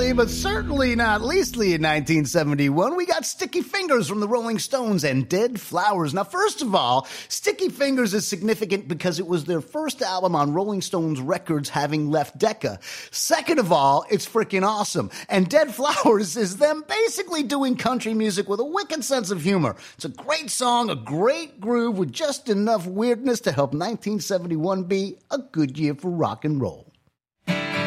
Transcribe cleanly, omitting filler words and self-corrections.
lastly, but certainly not leastly in 1971, we got Sticky Fingers from the Rolling Stones and Dead Flowers. Now, first of all, Sticky Fingers is significant because it was their first album on Rolling Stones records having left Decca. Second of all, it's freaking awesome. And Dead Flowers is them basically doing country music with a wicked sense of humor. It's a great song, a great groove with just enough weirdness to help 1971 be a good year for rock and roll.